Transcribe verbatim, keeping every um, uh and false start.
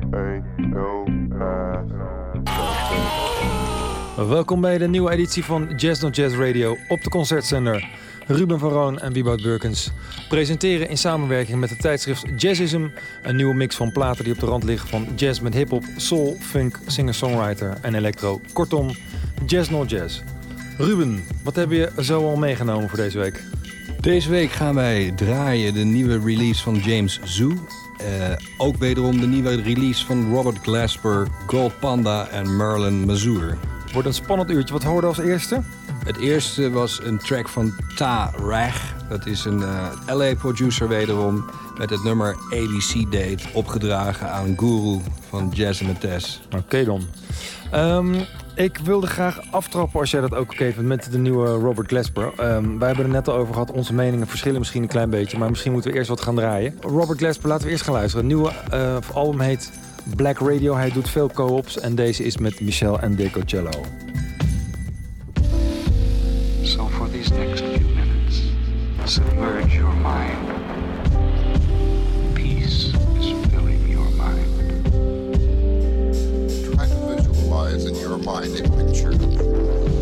Welkom bij de nieuwe editie van Jazz Not Jazz Radio op de Concertzender. Ruben van Roon en Wieboud Burkens presenteren in samenwerking met het tijdschrift Jazzism een nieuwe mix van platen die op de rand liggen van jazz met hiphop, soul, funk, singer-songwriter en electro. Kortom, Jazz Not Jazz. Ruben, wat heb je zo al meegenomen voor deze week? Deze week gaan wij draaien de nieuwe release van James Zhu. Uh, ook wederom de nieuwe release van Robert Glasper, Gold Panda en Merlin Mazur. Wordt een spannend uurtje. Wat hoorde als eerste? Het eerste was een track van Ta Rag. Dat is een uh, L A-producer wederom met het nummer A B C Date opgedragen aan Guru van Jazz and Tess. Oké okay dan. Um, ik wilde graag aftrappen, als jij dat ook oké vindt, met de nieuwe Robert Glasper. Um, wij hebben er net al over gehad. Onze meningen verschillen misschien een klein beetje, maar misschien moeten we eerst wat gaan draaien. Robert Glasper, laten we eerst gaan luisteren. Het nieuwe uh, album heet Black Radio. Hij doet veel co-ops en deze is met Michel en Decocello. So for these next few minutes, submerge your mind. Peace is filling your mind. Try to visualize in your mind a picture